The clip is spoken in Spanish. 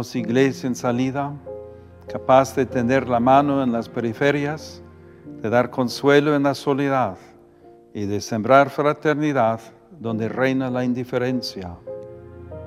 Haznos iglesia en salida, capaz de tender la mano en las periferias, de dar consuelo en la soledad y de sembrar fraternidad donde reina la indiferencia.